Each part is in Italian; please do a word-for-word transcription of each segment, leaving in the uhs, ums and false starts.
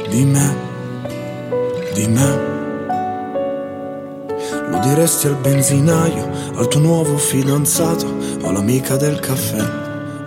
di me, di me. Lo diresti al benzinaio, al tuo nuovo fidanzato o all'amica del caffè.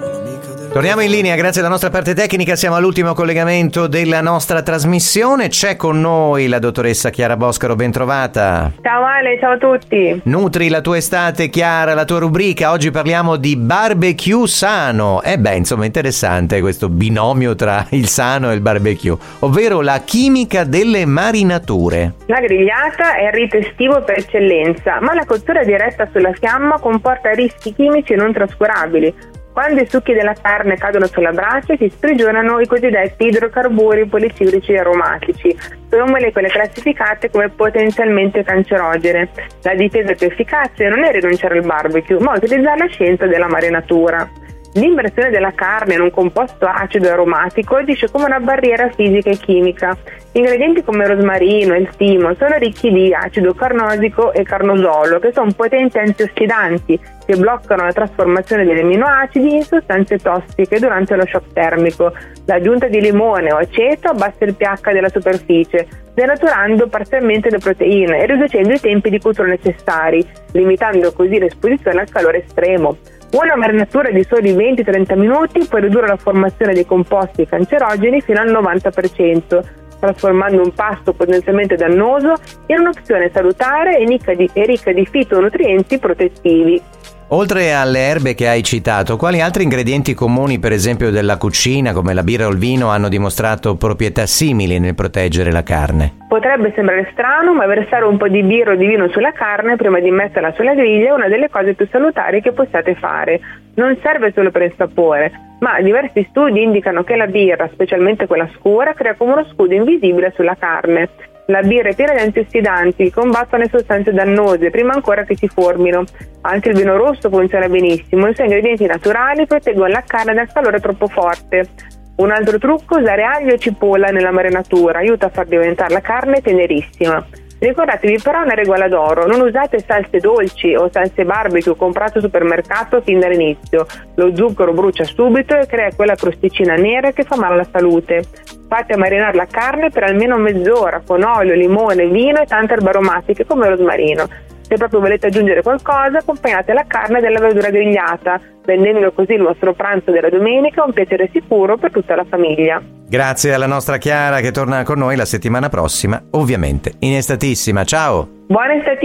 Torniamo in linea, grazie alla nostra parte tecnica, siamo all'ultimo collegamento della nostra trasmissione. C'è con noi la dottoressa Chiara Boscaro, ben trovata. Ciao Ale, ciao a tutti. Nutri la tua estate, Chiara, la tua rubrica. Oggi parliamo di barbecue sano. E beh, insomma, interessante questo binomio tra il sano e il barbecue, ovvero la chimica delle marinature. La grigliata è il rito estivo per eccellenza, ma la cottura diretta sulla fiamma comporta rischi chimici non trascurabili. Quando i succhi della carne cadono sulla brace si sprigionano i cosiddetti idrocarburi policiclici aromatici. Sono molecole classificate come potenzialmente cancerogene. La difesa più efficace non è rinunciare al barbecue, ma utilizzare la scienza della marinatura. L'immersione della carne in un composto acido e aromatico agisce come una barriera fisica e chimica. Ingredienti come rosmarino e il timo sono ricchi di acido carnosico e carnosolo, che sono potenti antiossidanti che bloccano la trasformazione degli aminoacidi in sostanze tossiche durante lo shock termico. L'aggiunta di limone o aceto abbassa il pH della superficie, denaturando parzialmente le proteine e riducendo i tempi di cottura necessari, limitando così l'esposizione al calore estremo. Una marinatura di soli venti trenta minuti può ridurre la formazione dei composti cancerogeni fino al novanta per cento, trasformando un pasto potenzialmente dannoso in un'opzione salutare e ricca di, e ricca di fitonutrienti protettivi. Oltre alle erbe che hai citato, quali altri ingredienti comuni, per esempio della cucina, come la birra o il vino, hanno dimostrato proprietà simili nel proteggere la carne? Potrebbe sembrare strano, ma versare un po' di birra o di vino sulla carne prima di metterla sulla griglia è una delle cose più salutari che possiate fare. Non serve solo per il sapore, ma diversi studi indicano che la birra, specialmente quella scura, crea come uno scudo invisibile sulla carne. La birra è piena di antiossidanti che combattono le sostanze dannose prima ancora che si formino. Anche il vino rosso funziona benissimo, i suoi ingredienti naturali proteggono la carne dal calore troppo forte. Un altro trucco è usare aglio e cipolla nella marinatura, aiuta a far diventare la carne tenerissima. Ricordatevi però una regola d'oro: non usate salse dolci o salse barbecue comprate al supermercato fin dall'inizio. Lo zucchero brucia subito e crea quella crosticina nera che fa male alla salute. Fate marinare la carne per almeno mezz'ora con olio, limone, vino e tante erbe aromatiche come il rosmarino. Se proprio volete aggiungere qualcosa, accompagnate la carne della verdura grigliata, rendendo così il vostro pranzo della domenica un piacere sicuro per tutta la famiglia. Grazie alla nostra Chiara, che torna con noi la settimana prossima, ovviamente in estatissima. Ciao! Buona estate!